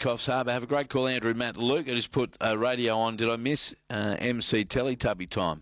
Coffs Harbour. Have a great call, Andrew, Matt, Luke. I just put radio on. Did I miss MC Teletubby time?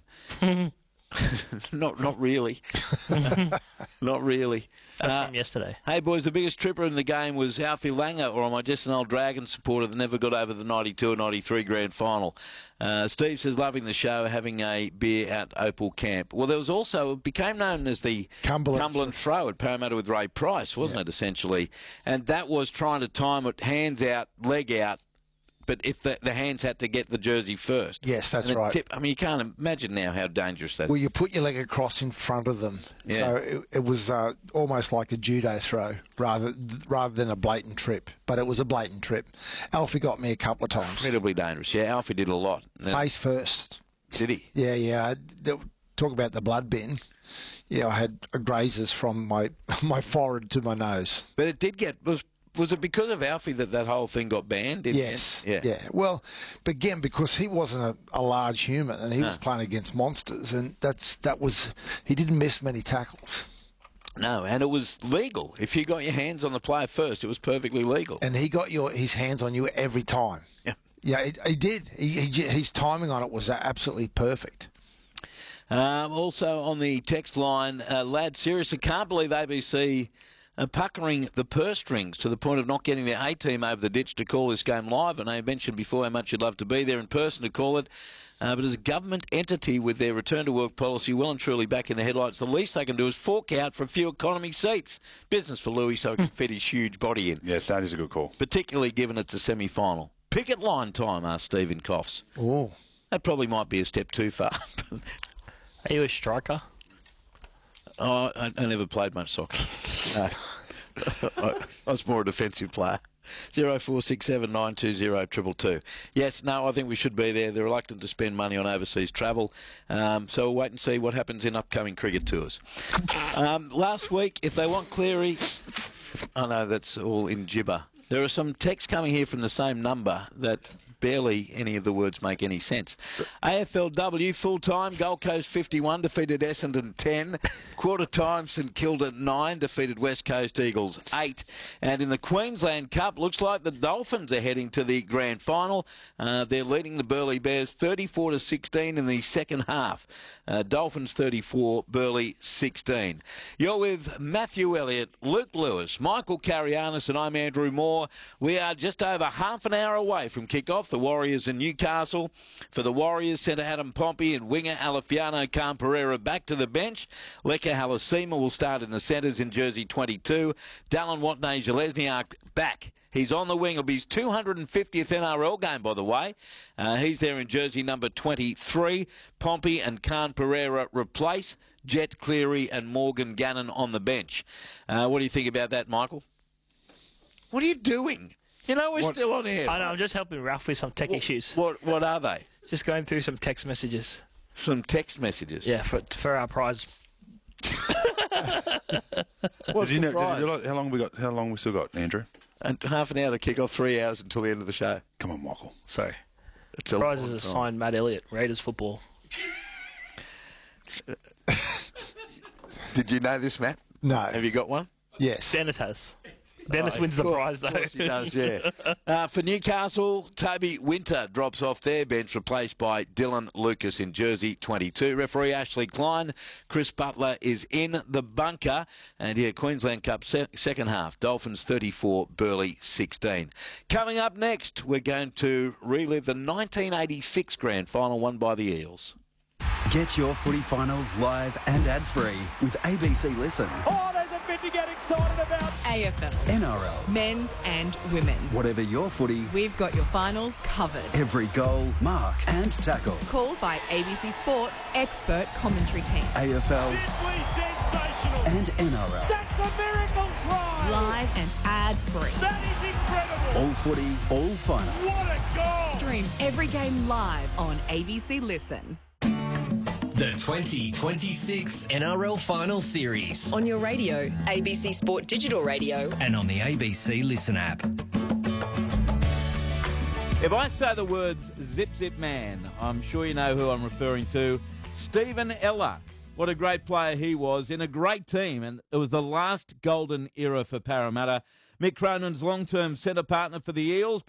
Not really. Not really. From yesterday. Hey, boys, the biggest tripper in the game was Alfie Langer, or am I just an old Dragon supporter that never got over the 92 or 93 grand final? Steve says, loving the show, having a beer at Opal Camp. Well, there was also, it became known as the Cumberland Throw at Parramatta with Ray Price, wasn't it, essentially? And that was trying to time it, hands out, leg out, but if the hands had to get the jersey first. Yes, that's right. You can't imagine now how dangerous that is. Well, you put your leg across in front of them. Yeah. So it was almost like a judo throw rather than a blatant trip. But it was a blatant trip. Alfie got me a couple of times. Incredibly dangerous. Yeah, Alfie did a lot. Face first. Did he? Yeah. Talk about the blood bin. Yeah, I had grazes from my forehead to my nose. But it did get... Was it because of Alfie that whole thing got banned? Yes. Yeah. Well, but again, because he wasn't a large human and he was playing against monsters, and he didn't miss many tackles. No, and it was legal. If you got your hands on the player first, it was perfectly legal. And he got his hands on you every time. Yeah. Yeah, he did. His timing on it was absolutely perfect. Also on the text line, lad, seriously, can't believe ABC... puckering the purse strings to the point of not getting their A-team over the ditch to call this game live. And I mentioned before how much you'd love to be there in person to call it. But as a government entity with their return-to-work policy well and truly back in the headlights, the least they can do is fork out for a few economy seats. Business for Louis so he can fit his huge body in. Yes, that is a good call. Particularly given it's a semi-final. Picket line time, asked Stephen Coffs. Oh. That probably might be a step too far. Are you a striker? Oh, I never played much soccer. No. I was more a defensive player. 0467920222. Yes, no, I think we should be there. They're reluctant to spend money on overseas travel. So we'll wait and see what happens in upcoming cricket tours. Last week, if they want Cleary... I know that's all in gibber. There are some texts coming here from the same number that barely any of the words make any sense. AFLW, full-time, Gold Coast 51, defeated Essendon 10. Quarter-time, St Kilda 9, defeated West Coast Eagles 8. And in the Queensland Cup, looks like the Dolphins are heading to the grand final. They're leading the Burleigh Bears 34-16 in the second half. Dolphins 34, Burleigh 16. You're with Matthew Elliott, Luke Lewis, Michael Carianis, and I'm Andrew Moore. We are just over half an hour away from kick-off. The Warriors in Newcastle. For the Warriors, centre Adam Pompey and winger Alefiano Khan-Pereira back to the bench. Leka Halasima will start in the centres in jersey 22. Dallin Watney-Zelezniak back. He's on the wing. It'll be his 250th NRL game, by the way. He's there in jersey number 23. Pompey and Khan-Pereira replace Jet Cleary and Morgan Gannon on the bench. What do you think about that, Michael? What are you doing? You know we're still on air. I know, I'm just helping Ralph with some tech issues. What are they? Just going through some text messages. Some text messages? Yeah, for our prize. What's the prize? How long we still got, Andrew? And half an hour to kick off, 3 hours until the end of the show. Come on, Michael. Sorry. It's the prize is a signed Matt Elliott, Raiders football. Did you know this, Matt? No. Have you got one? Yes. Dennis has. Dennis wins the prize, though. Of course he does, yeah. For Newcastle, Toby Winter drops off their bench, replaced by Dylan Lucas in jersey 22. Referee Ashley Klein. Chris Butler is in the bunker. And here, Queensland Cup second half. Dolphins 34, Burleigh 16. Coming up next, we're going to relive the 1986 grand final won by the Eels. Get your footy finals live and ad-free with ABC Listen. Oh, there's a bit to get excited about. AFL. NRL. Men's and women's. Whatever your footy. We've got your finals covered. Every goal, mark and tackle. Called by ABC Sports expert commentary team. AFL. Simply sensational. And NRL. That's a miracle try. Live and ad-free. That is incredible. All footy, all finals. What a goal. Stream every game live on ABC Listen. The 2026 NRL Final Series. On your radio, ABC Sport Digital Radio. And on the ABC Listen app. If I say the words Zip Zip Man, I'm sure you know who I'm referring to. Stephen Ella. What a great player he was in a great team. And it was the last golden era for Parramatta. Mick Cronin's long-term centre partner for the Eels.